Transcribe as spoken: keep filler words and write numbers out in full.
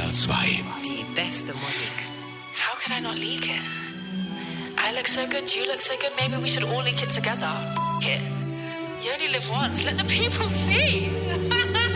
R zwei. Die beste Musik. How could I not leak it? I look so good, you look so good, maybe we should all leak it together. F- it. You only live once, let the people see.